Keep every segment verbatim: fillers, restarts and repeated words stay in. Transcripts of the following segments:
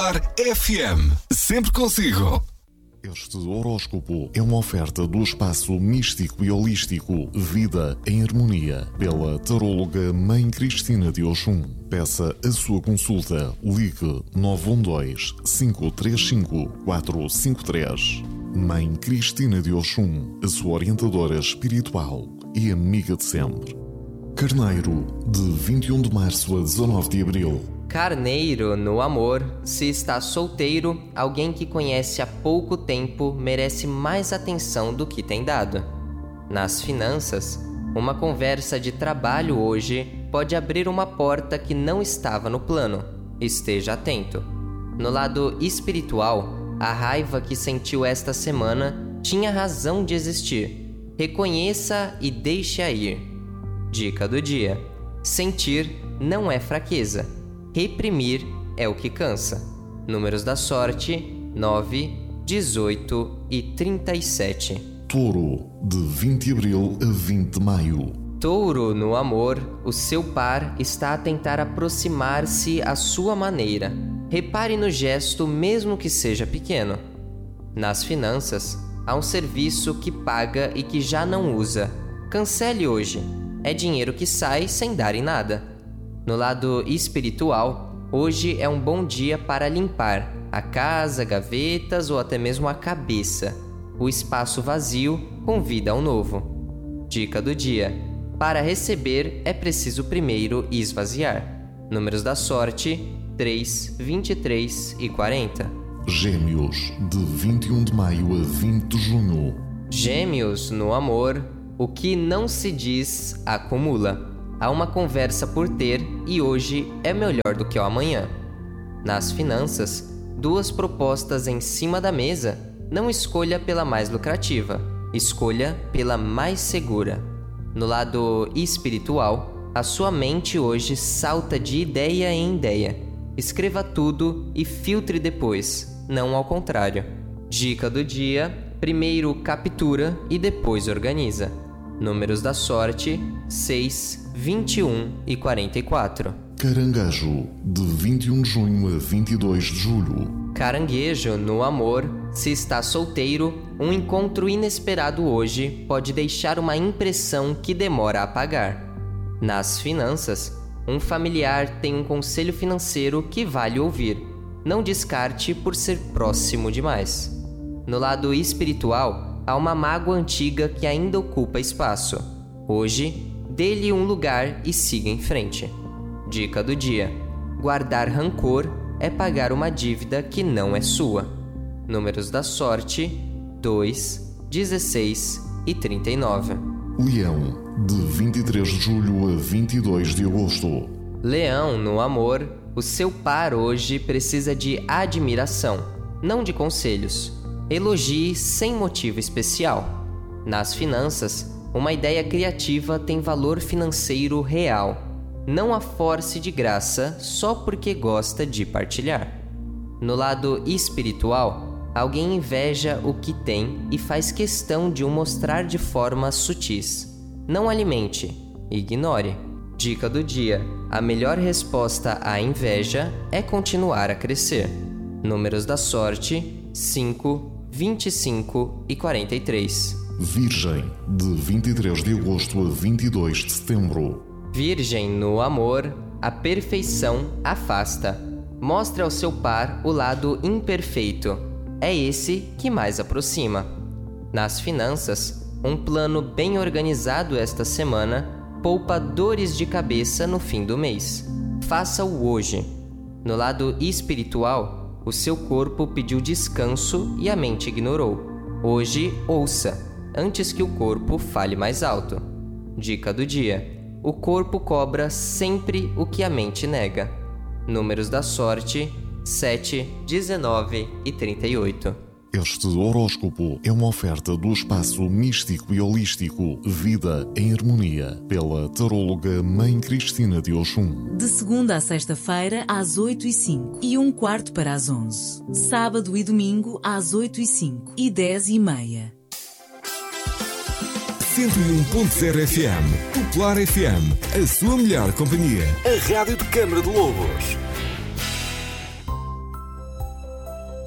Popular F M. Sempre consigo. Este horóscopo é uma oferta do espaço místico e holístico Vida em Harmonia, pela taróloga Mãe Cristina de Oxum. Peça a sua consulta. Ligue nove um dois, cinco três cinco, quatro cinco três. Mãe Cristina de Oxum, a sua orientadora espiritual e amiga de sempre. Carneiro, de vinte e um de março a dezanove de abril. Carneiro, no amor, se está solteiro, alguém que conhece há pouco tempo merece mais atenção do que tem dado. Nas finanças, uma conversa de trabalho hoje pode abrir uma porta que não estava no plano. Esteja atento. No lado espiritual, a raiva que sentiu esta semana tinha razão de existir. Reconheça e deixe-a ir. Dica do dia: sentir não é fraqueza. Reprimir é o que cansa. Números da sorte: nove, dezoito e trinta e sete. Touro, de vinte de abril a vinte de maio. Touro, no amor, o seu par está a tentar aproximar-se à sua maneira. Repare no gesto, mesmo que seja pequeno. Nas finanças, há um serviço que paga e que já não usa. Cancele hoje. É dinheiro que sai sem dar em nada. No lado espiritual, hoje é um bom dia para limpar a casa, gavetas ou até mesmo a cabeça. O espaço vazio convida ao novo. Dica do dia: para receber é preciso primeiro esvaziar. Números da sorte: três, vinte e três e quarenta. Gêmeos, de vinte e um de maio a vinte de junho. Gêmeos, no amor, o que não se diz acumula. Há uma conversa por ter e hoje é melhor do que o amanhã. Nas finanças, duas propostas em cima da mesa. Não escolha pela mais lucrativa, escolha pela mais segura. No lado espiritual, a sua mente hoje salta de ideia em ideia. Escreva tudo e filtre depois, não ao contrário. Dica do dia: primeiro captura e depois organiza. Números da sorte: seis, vinte e um e quarenta e quatro. Caranguejo, de vinte e um de junho a vinte e dois de julho. Caranguejo, no amor, se está solteiro, um encontro inesperado hoje pode deixar uma impressão que demora a apagar. Nas finanças, um familiar tem um conselho financeiro que vale ouvir. Não descarte por ser próximo demais. No lado espiritual, há uma mágoa antiga que ainda ocupa espaço. Hoje, dê-lhe um lugar e siga em frente. Dica do dia: guardar rancor é pagar uma dívida que não é sua. Números da sorte: dois, dezesseis e trinta e nove. Leão, de vinte e três de julho a vinte e dois de agosto. Leão, no amor, o seu par hoje precisa de admiração, não de conselhos. Elogie sem motivo especial. Nas finanças, uma ideia criativa tem valor financeiro real. Não a force de graça só porque gosta de partilhar. No lado espiritual, alguém inveja o que tem e faz questão de o mostrar de formas sutis. Não alimente, ignore. Dica do dia: a melhor resposta à inveja é continuar a crescer. Números da sorte: cinco, vinte e cinco e quarenta e três. Virgem, de vinte e três de agosto a vinte e dois de setembro. Virgem, no amor, a perfeição afasta. Mostre ao seu par o lado imperfeito. É esse que mais aproxima. Nas finanças, um plano bem organizado esta semana poupa dores de cabeça no fim do mês. Faça-o hoje. No lado espiritual, o seu corpo pediu descanso e a mente ignorou. Hoje, ouça, antes que o corpo fale mais alto. Dica do dia: o corpo cobra sempre o que a mente nega. Números da sorte: sete, dezenove e trinta e oito. Este horóscopo é uma oferta do espaço místico e holístico Vida em Harmonia, pela taróloga Mãe Cristina de Oxum. De segunda a sexta-feira, às oito e cinco e um quarto para as onze. Sábado e domingo, às oito e cinco e dez e meia. cento e um ponto zero F M. Popular F M. A sua melhor companhia. A Rádio de Câmara de Lobos.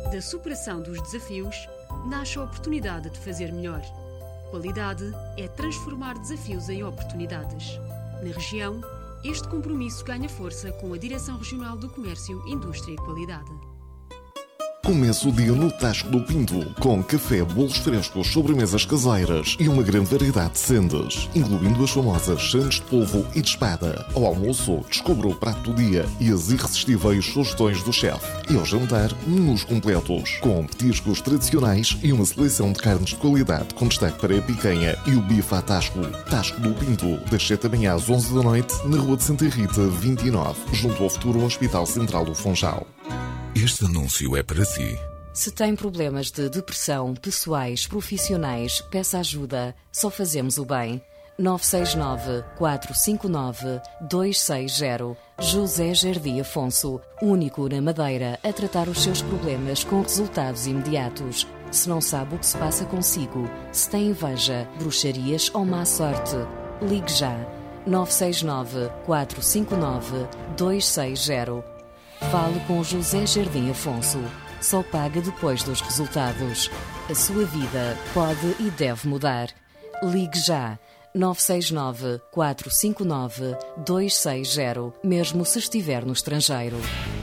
Da superação dos desafios, nasce a oportunidade de fazer melhor. Qualidade é transformar desafios em oportunidades. Na região, este compromisso ganha força com a Direção Regional do Comércio, Indústria e Qualidade. Começa o dia no Tasco do Pinto, com café, bolos frescos, sobremesas caseiras e uma grande variedade de sendas, incluindo as famosas sandes de polvo e de espada. Ao almoço, descubra o prato do dia e as irresistíveis sugestões do chefe. E ao jantar, menus completos, com petiscos tradicionais e uma seleção de carnes de qualidade, com destaque para a picanha e o bife à Tasco. Tasco do Pinto, das sete da manhã às onze da noite, na Rua de Santa Rita, vinte e nove, junto ao futuro Hospital Central do Funchal. Este anúncio é para si. Se tem problemas de depressão, pessoais, profissionais, peça ajuda. Só fazemos o bem. nove seis nove, quatro cinco nove, dois seis zero. José Jardim Afonso, único na Madeira a tratar os seus problemas com resultados imediatos. Se não sabe o que se passa consigo, se tem inveja, bruxarias ou má sorte, ligue já. nove seis nove, quatro cinco nove, dois seis zero. Fale com José Jardim Afonso. Só paga depois dos resultados. A sua vida pode e deve mudar. Ligue já. nove seis nove, quatro cinco nove, dois seis zero, mesmo se estiver no estrangeiro.